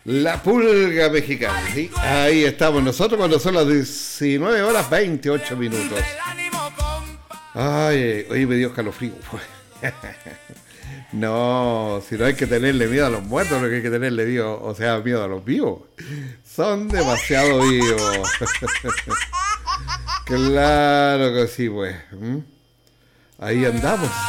La pulga mexicana, ¿sí? Ahí estamos nosotros cuando son las 19 horas 28 minutos. Ay, oye, me dio escalofrío. No, si no hay que tenerle miedo a los muertos, lo que hay que tenerle miedo, o sea, miedo a los vivos. Son demasiado vivos. Claro que sí, pues. Ahí andamos.